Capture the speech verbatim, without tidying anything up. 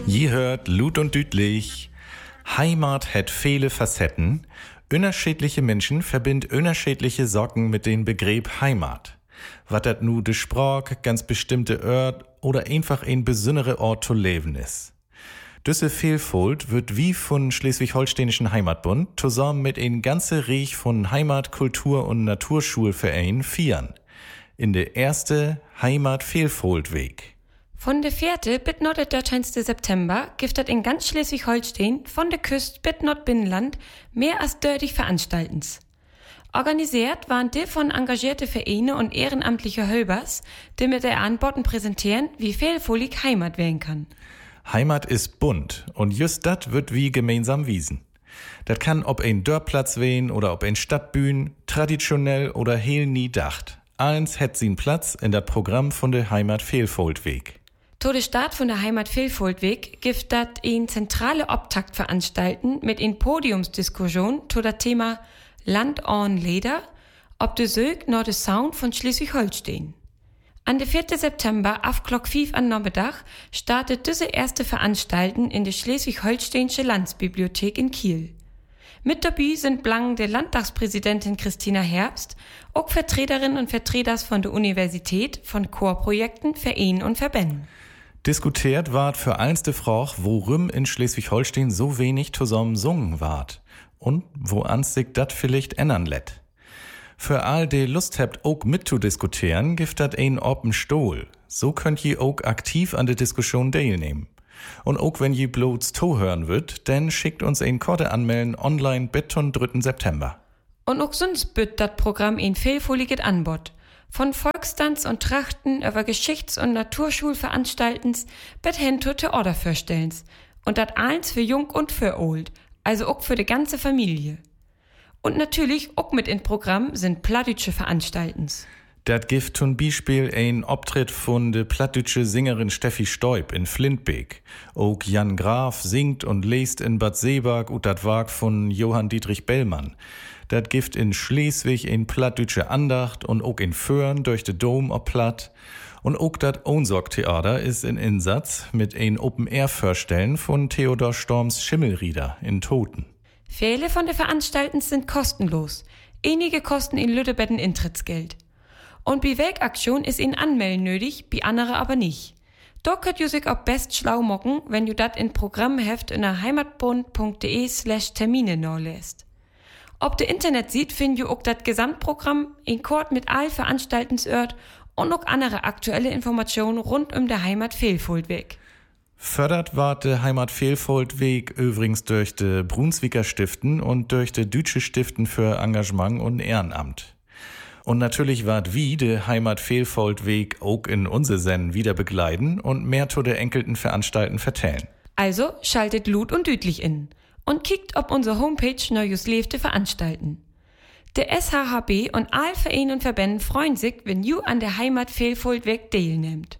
Je hört Lut und Dütlich. Heimat hat viele Facetten. Unterschiedliche Menschen verbindet unterschiedliche Sorgen mit dem Begriff Heimat. Was dat nu de Sprach, ganz bestimmte Ort oder einfach ein besondere Ort zu leben ist. Diese Vielfalt wird wie von Schleswig-Holsteinischen Heimatbund zusammen mit ein ganze Reich von Heimat-, Kultur- und Naturschulvereinen feiern. In der erste Heimat-Vielfalt-Weg. Von der vierte bis noch der dreizehnten September giftet in ganz Schleswig-Holstein von der Küste bis noch Binnenland mehr als dreißig Veranstaltens. Organisiert waren die von engagierte Vereine und ehrenamtliche Hölbers, die mit der Antworten präsentieren, wie vielfältig Heimat werden kann. Heimat ist bunt und just dat wird wie gemeinsam wiesen. Dat kann ob ein Dörrplatz wehen oder ob ein Stadtbühn, traditionell oder heel nie dacht. Eins hätt sin Platz in dat Programm von der Heimat-Vielfalt-Weg. To de Start von der Heimat-Vielfalt-Weg gibt dat ein zentrale Optakt veranstalten mit ein Podiumsdiskussion to dat Thema Land on Leder, ob de Sög noch de Sound von Schleswig-Holstein. An der vierten September auf Glock fünf an Nachmittag startet diese erste Veranstalten in der Schleswig-Holsteinische Landsbibliothek in Kiel. Mit dabei sind blank der Landtagspräsidentin Christina Herbst, auch Vertreterinnen und Vertreters von der Universität, von Chorprojekten, Vereinen und Verbänden. Diskutiert ward für einste Frage, worum in Schleswig-Holstein so wenig zusammen sungen ward und wo ans sich dat vielleicht ändern lätt. Für all die Lust habt, auch mitzudiskutieren, gibt dat ein open Stuhl. So könnt ihr auch aktiv an der Diskussion teilnehmen. Und auch wenn ihr bloß zuhören wird, dann schickt uns ein kurze Anmelden online bis zum dritten September. Und auch sonst bütt dat Programm ein vielfältiges Angebot. Von Volkstanz und Trachten über Geschichts- und Naturschulveranstaltens bis hin zu Theatervorstellens. Und dat eins für Jung und für Old, also auch für die ganze Familie. Und natürlich auch mit in Programm sind plattdütsche Veranstaltens. Dat gibt zum Beispiel ein Auftritt von der plattdütsche Sängerin Steffi Stoib in Flintbeek. Auch Jan Graf singt und lest in Bad Seeberg und dat Werk von Johann Dietrich Bellmann. Dat gibt in Schleswig ein plattdütsche Andacht und auch in Föhren durch de Dom ob Platt. Und auch dat Ohnsorg-Theater ist in Insatz mit ein Open-Air-Vorstellen von Theodor Storms Schimmelrieder in Toten. Viele von den Veranstalten sind kostenlos. Einige kosten in Lüttebetten Eintrittsgeld. Und bei Weltaktion ist in Anmelden nötig, bei andere aber nicht. Da könnt ihr sich auch best schlau mocken, wenn ihr dat in Programmheft in der heimatbund.de slash Termine nachlässt. Ob der Internet sieht, findet ihr auch das Gesamtprogramm in Kort mit all Veranstaltensort und noch andere aktuelle Informationen rund um der Heimat-Vielfalt-Weg. Fördert ward der Heimat-Vielfalt-Weg übrigens durch de Brunswicker Stiften und durch de Dütsche Stiften für Engagement und Ehrenamt. Und natürlich ward wie der Heimat-Vielfalt-Weg auch in unsere Sendung wieder begleiten und mehr zu der enkelten Veranstalten vertellen. Also schaltet Lut und Dütlich in und kickt ob unsere Homepage neues lebte Veranstalten. Der S H H B und all Vereine und Verbände freuen sich, wenn you an der Heimat-Vielfalt-Weg teilnehmt.